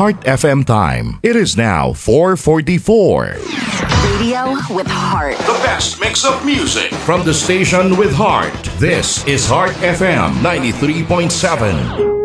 Heart FM time. It is now 4:44. Radio with heart. The best mix of music from the station with heart. This is Heart FM 93.7.